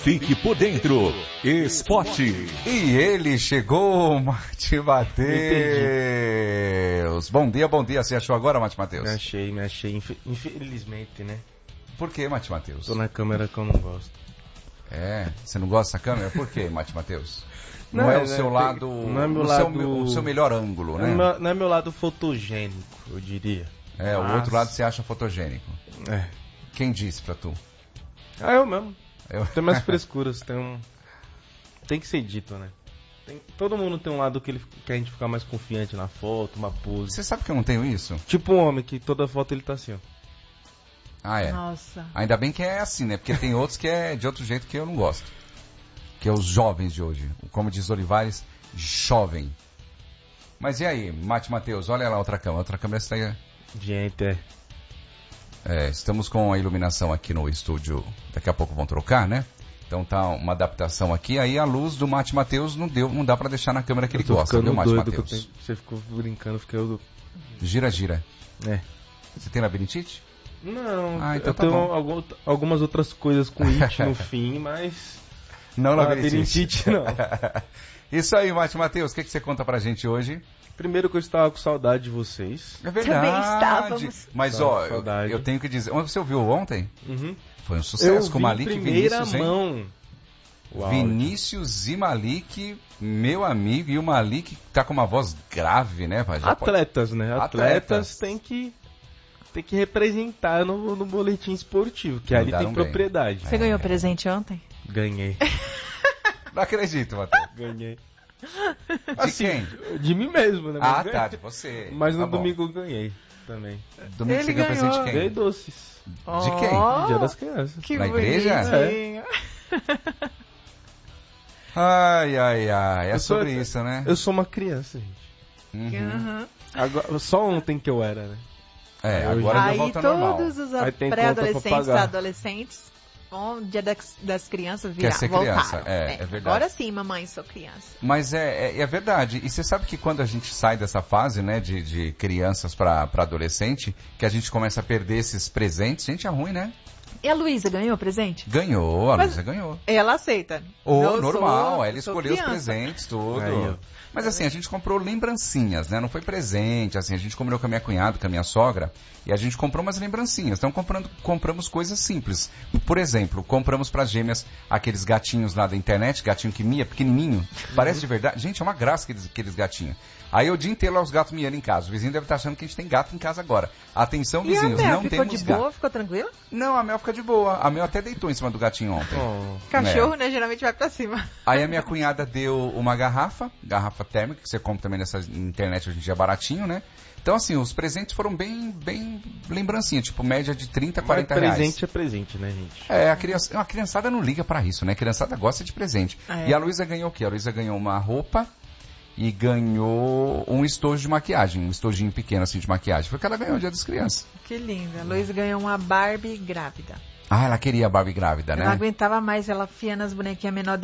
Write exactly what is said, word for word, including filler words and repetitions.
Fique por dentro. Esporte. E ele chegou, Mate Matheus. Bom dia, bom dia. Você achou agora, Mate Matheus? Me achei, me achei. Infelizmente, né? Por que, Mate Matheus? Tô na câmera que eu não gosto. É, você não gosta dessa câmera? Por que, Mate Matheus? Não, não é, é o seu né, lado, não é meu o, lado... Seu, o seu melhor ângulo, né? Não é, não é meu lado fotogênico, eu diria. É, Mas... o outro lado você acha fotogênico. É. Quem disse pra tu? Ah, eu mesmo. Eu... Tem mais frescuras, tem um... Tem que ser dito, né? Tem... Todo mundo tem um lado que, ele... que a gente fica mais confiante na foto, uma pose. Você sabe que eu não tenho isso? Tipo um homem, que toda foto ele tá assim, ó. Ah, é? Nossa. Ainda bem que é assim, né? Porque tem outros que é de outro jeito que eu não gosto. Que é os jovens de hoje. Como diz Olivares, jovem. Mas e aí, Mate Matheus, olha lá outra câmera. Outra câmera está aí. Gente, é... É, estamos com a iluminação aqui no estúdio, daqui a pouco vão trocar, né? Então tá uma adaptação aqui, aí a luz do Mate Matheus não deu, não dá pra deixar na câmera que ele gosta, viu, Mate Matheus? Tenho... Você ficou brincando, fiquei... Eu... Gira, gira. É. Você tem labirintite? Não, ah, então eu tá tenho bom. algum, algumas outras coisas com it no fim, mas... Não labirintite. labirintite, não. Isso aí, Mate Matheus, o que, que você conta pra gente hoje? Primeiro que eu estava com saudade de vocês. É verdade. Também estávamos. Mas ó, eu, eu tenho que dizer... Você ouviu ontem? Uhum. Foi um sucesso eu com o Malik em primeira Vinícius, mão. hein? Vinícius e Malik, meu amigo, e o Malik tá com uma voz grave, né? Já Atletas, pode... né? Atletas, Atletas tem que... Tem que representar no, no boletim esportivo, que ali tem propriedade. Você é. ganhou presente ontem? Ganhei. Não acredito, Matheus. Ganhei. De assim, quem? De mim mesmo, né? Ah, Mas tá, de você. Mas no tá domingo eu ganhei também. Domingo Ele você ganhou presente de quem? Ganhei doces. Oh, de quem? Dia das Crianças. Que Na igreja? É. Ai, ai, ai. É eu sobre sou, isso, né? Eu sou uma criança, gente. Uhum. Uhum. Agora, só ontem que eu era, né? É, agora aí já volta normal. todos os Aí tem pré-adolescentes e adolescentes vão dia das, das crianças virar, Quer ser voltaram. criança, é, é verdade. Agora sim, mamãe, sou criança. Mas é, é, é verdade. E você sabe que quando a gente sai dessa fase, né, de, de crianças para adolescente, que a gente começa a perder esses presentes, gente, é ruim, né? E a Luísa ganhou presente? Ganhou, a Mas Luísa ganhou. Ela aceita. Ou Eu normal, sou, ela escolheu os presentes, tudo. Aí, mas assim, a gente comprou lembrancinhas, né? Não foi presente, assim, a gente combinou com a minha cunhada, com a minha sogra, e a gente comprou umas lembrancinhas. Então comprando, compramos coisas simples. Por exemplo, compramos para gêmeas aqueles gatinhos lá da internet, gatinho que mia, pequenininho, uhum. Parece de verdade. Gente, é uma graça aqueles, aqueles gatinhos. Aí o dia inteiro lá os gatos miando em casa. O vizinho deve estar achando que a gente tem gato em casa agora. Atenção, vizinhos, e a Mel, não ficou temos gato. Ficou de boa, ficou tranquila? Não, a Mel fica de boa. A Mel até deitou em cima do gatinho ontem. Oh. Cachorro, né? Geralmente vai pra cima. Aí a minha cunhada deu uma garrafa, garrafa térmica, que você compra também nessa internet hoje em dia baratinho, né? Então, assim, os presentes foram bem, bem lembrancinha, tipo, média de trinta, quarenta reais. Presente é presente, né, gente? É, a, criança, a criançada não liga pra isso, né? A criançada gosta de presente. É. E a Luísa ganhou o quê? A Luísa ganhou uma roupa e ganhou um estojo de maquiagem, um estojinho pequeno, assim, de maquiagem. Foi o que ela ganhou no Dia das Crianças. Que linda. A Luísa ganhou uma Barbie grávida. Ah, ela queria a Barbie grávida, eu né? Não aguentava mais ela fiando as bonequinhas menores